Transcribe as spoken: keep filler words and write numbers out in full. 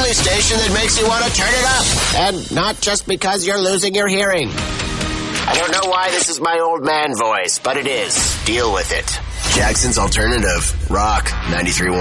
only station that makes you want to turn it up. And not just because you're losing your hearing. I don't know why this is my old man voice, but it is. Deal with it. Jackson's Alternative. Rock ninety-three point one.